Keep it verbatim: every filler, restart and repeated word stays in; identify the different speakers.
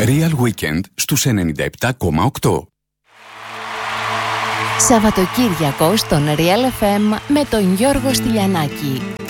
Speaker 1: Real Weekend στους ενενήντα επτά κόμμα οκτώ.
Speaker 2: Σαββατοκύριακο στον Real εφ εμ με τον Γιώργο Στυλιανάκη.